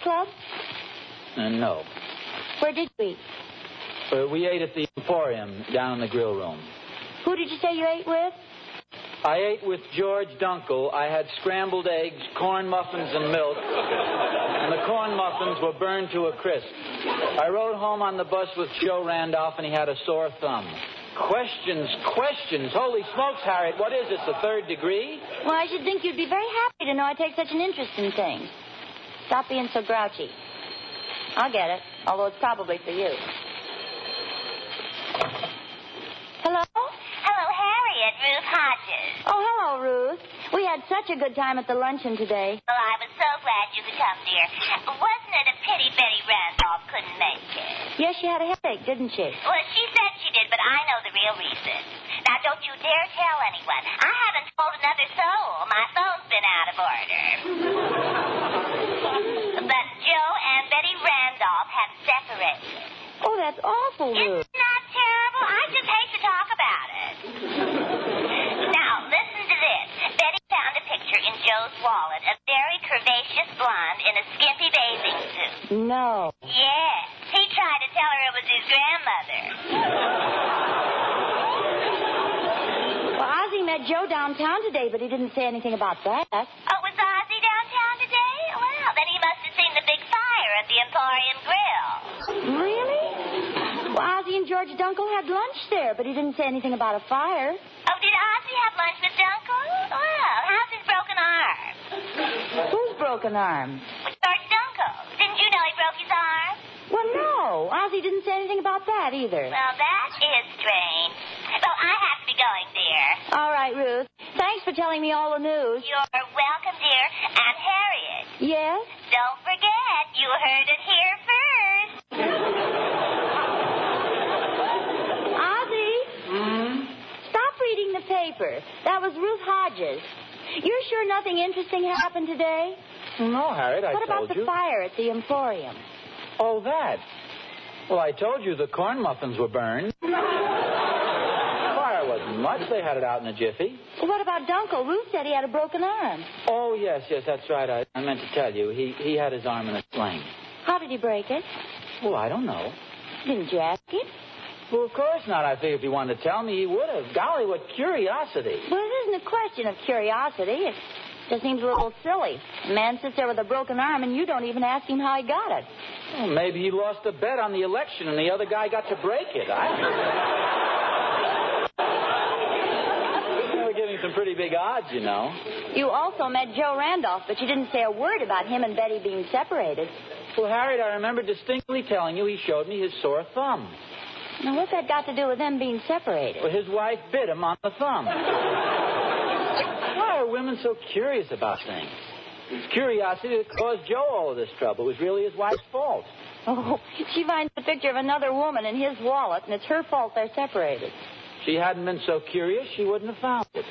Club? No. Where did you eat? We ate at the Emporium down in the grill room. Who did you say you ate with? I ate with George Dunkel. I had scrambled eggs, corn muffins, and milk. And the corn muffins were burned to a crisp. I rode home on the bus with Joe Randolph, and he had a sore thumb. Questions. Holy smokes, Harriet, what is this, the third degree? Well, I should think you'd be very happy to know I take such an interest in things. Stop being so grouchy. I'll get it, although it's probably for you. Hello? Hello, Harriet. Ruth Hodges. Oh, hello, Ruth. We had such a good time at the luncheon today. Well, I was so glad you could come, dear. Wasn't it a pity Betty Randolph couldn't make it? Yes, she had a headache, didn't she? Well, she said she did, but I know the real reason. Now, don't you dare tell anyone. I haven't told another soul. My phone's been out of order. But Joe and Betty Randolph have separated. Oh, that's awful, Ruth. Isn't that terrible? I just hate to talk about it. Now, listen to this. Betty found a picture in Joe's wallet, a very curvaceous blonde in a skimpy bathing suit. No. Yes. He tried to tell her it was his grandmother. Well, Ozzie met Joe downtown today, but he didn't say anything about that. Oh, was Ozzie downtown today? Well, then he must have seen the big fire at the Emporium Grill. Really? Well, Ozzie and George Dunkel had lunch there, but he didn't say anything about a fire. Oh, did Ozzie have lunch with Dunkel? Well, how's his broken arm? Whose broken arm? George Dunkel. Didn't you know he broke his arm? Well, no. Ozzie didn't say anything about that either. Well, that is strange. Well, I have to be going, dear. All right, Ruth. Thanks for telling me all the news. You're welcome, dear. And Harriet. Yes? Don't forget, you heard it here first. Ozzie? Stop reading the paper. That was Ruth Hodges. You're sure nothing interesting happened today? No, Harriet, I What about told you. the fire at the Emporium? Oh, that. Well, I told you the corn muffins were burned. The fire wasn't much. They had it out in a jiffy. Well, what about Dunkel? Ruth said he had a broken arm. Oh, yes, that's right. I meant to tell you. He had his arm in a sling. How did he break it? Well, I don't know. Didn't you ask him? Well, of course not. I figured if he wanted to tell me, he would have. Golly, what curiosity. Well, it isn't a question of curiosity. It just seems a little silly. A man sits there with a broken arm, and you don't even ask him how he got it. Well, maybe he lost a bet on the election, and the other guy got to break it. We're getting some pretty big odds, you know. You also met Joe Randolph, but you didn't say a word about him and Betty being separated. Well, Harriet, I remember distinctly telling you he showed me his sore thumb. Now, what's that got to do with them being separated? Well, his wife bit him on the thumb. Why are women so curious about things? It's curiosity that caused Joe all of this trouble. It was really his wife's fault. Oh, she finds a picture of another woman in his wallet, and it's her fault they're separated. If she hadn't been so curious, she wouldn't have found it.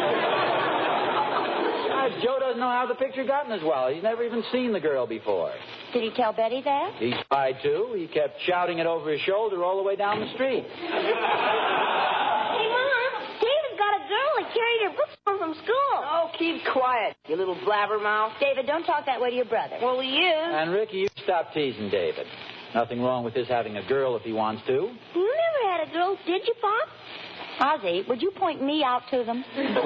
Joe doesn't know how the picture got in his wallet. He's never even seen the girl before. Did he tell Betty that? He tried to. He kept shouting it over his shoulder all the way down the street. Hey, Mom, David's got a girl that carried her books home from school. Oh, keep quiet, you little blabbermouth. David, don't talk that way to your brother. Well, he is. And, Ricky, you stop teasing David. Nothing wrong with his having a girl if he wants to. You never had a girl, did you, Pop? Ozzie, would you point me out to them?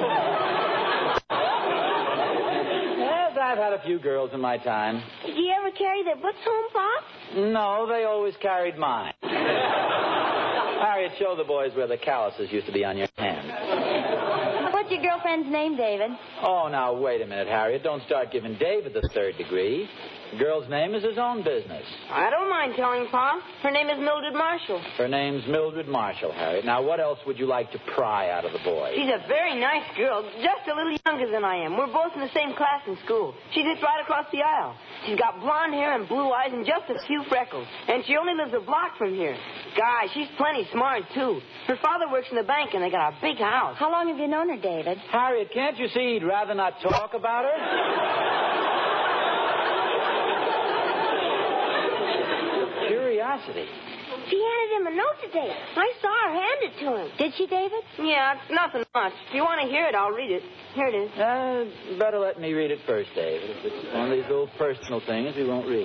Yes, I've had a few girls in my time. Did you ever carry their books home, Pop? No, they always carried mine. Harriet, show the boys where the calluses used to be on your hand. What's your girlfriend's name, David? Oh, now, wait a minute, Harriet. Don't start giving David the third degree. The girl's name is his own business. I don't mind telling Pop. Her name is Mildred Marshall. Her name's Mildred Marshall, Harriet. Now, what else would you like to pry out of the boy? She's a very nice girl, just a little younger than I am. We're both in the same class in school. She sits right across the aisle. She's got blonde hair and blue eyes and just a few freckles. And she only lives a block from here. Guy, she's plenty smart, too. Her father works in the bank, and they got a big house. How long have you known her, David? Harriet, can't you see he'd rather not talk about her? Curiosity. She handed him a note today. I saw her hand it to him. Did she, David? Yeah, it's nothing much. If you want to hear it, I'll read it. Here it is. Better let me read it first, David. If it's one of these little personal things, we won't read.